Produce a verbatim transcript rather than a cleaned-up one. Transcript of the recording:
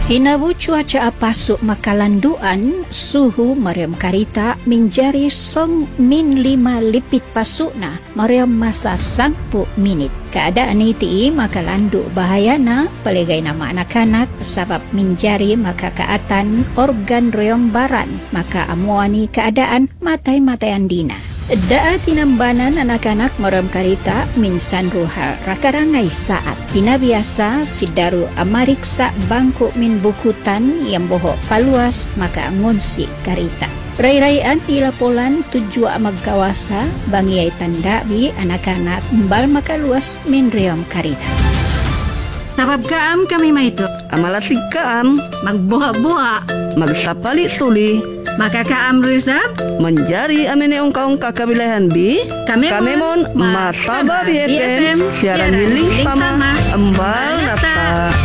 Hinabu cuaca pasuk makalanduan suhu Mariam Karita menjadi song min lima lipit pasukna Mariam masa sangpu minit. Keadaan itu makalandu bahayana pelegai nama anak-anak sebab menjadi maka keatan organ reombaran maka amuani keadaan matai-matayan dina. Daa tinambanan anak-anak Mariam Karita minsan ruhal rakarangai saat pinabiasa sidaru amariksa bangku min bukutan yang bohok paluas maka ngunsi Karita. Rai-raian ilapolan tujuan magkawasa bangiay tandabi anak-anak mbal makaluas min Mariam Karita. Sabab kaam kami maito. Amalasig kaam, Magbuha-buha. magsapali suli, Makakaam Rizab. menjadi amin yung kaong kakabilahan bi. Kami Kami mon mon, masaba Masaba B F M, B F M, siaran siaran hiling hiling sama, sama, embal nasa. nasa.